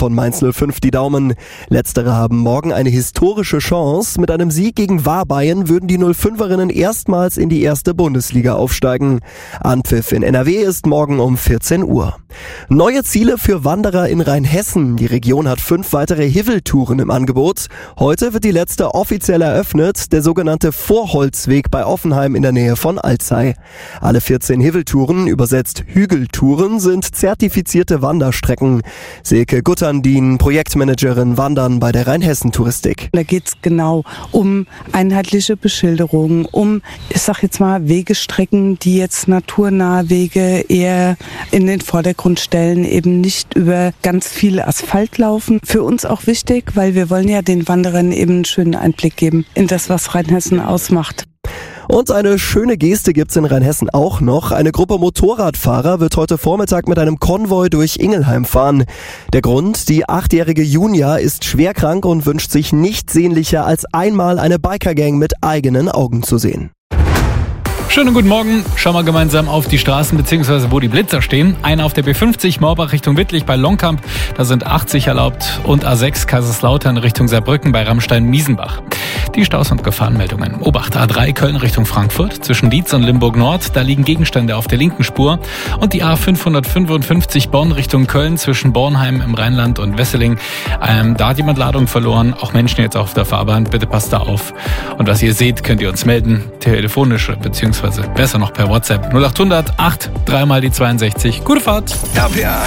von Mainz 05 die Daumen. Letztere haben morgen eine historische Chance. Mit einem Sieg gegen Warbayern würden die 05erinnen erstmals in die erste Bundesliga aufsteigen. Anpfiff in NRW ist morgen um 14 Uhr. Neue Ziele für Wanderer in Rheinhessen. Die Region hat 5 weitere Hiveltouren im Angebot. Heute wird die letzte offiziell eröffnet, der sogenannte Vorholzweg bei Offenheim in der Nähe von Alzey. Alle 14 Hiveltouren, übersetzt Hügeltouren, sind zertifizierte Wanderstrecken. Silke Gutterndien, Projektmanagerin Wandern bei der Rheinhessen-Touristik. Da geht es genau um einheitliche Beschilderung, um, ich sag jetzt mal, Wegestrecken, die jetzt naturnahe Wege eher in den Vordergrund stellen, eben nicht über ganz viel Asphalt laufen. Für uns auch wichtig, weil wir wollen ja den Wanderern eben einen schönen Einblick geben in das, was Rheinhessen ausmacht. Und eine schöne Geste gibt's in Rheinhessen auch noch. Eine Gruppe Motorradfahrer wird heute Vormittag mit einem Konvoi durch Ingelheim fahren. Der Grund: die 8-jährige Junia ist schwer krank und wünscht sich nichts sehnlicher, als einmal eine Bikergang mit eigenen Augen zu sehen. Schönen guten Morgen. Schauen wir gemeinsam auf die Straßen bzw. wo die Blitzer stehen. Einer auf der B50 Morbach Richtung Wittlich bei Longkamp, da sind 80 erlaubt, und A6 Kaiserslautern Richtung Saarbrücken bei Rammstein-Miesenbach. Die Staus- und Gefahrenmeldungen. Obacht, A3 Köln Richtung Frankfurt, zwischen Dietz und Limburg Nord, da liegen Gegenstände auf der linken Spur. Und die A555 Bonn Richtung Köln, zwischen Bornheim im Rheinland und Wesseling. Da hat jemand Ladung verloren, auch Menschen jetzt auf der Fahrbahn, bitte passt da auf. Und was ihr seht, könnt ihr uns melden, telefonisch bzw. besser noch per WhatsApp 0800 8 3 mal die 62. Gute Fahrt! RPA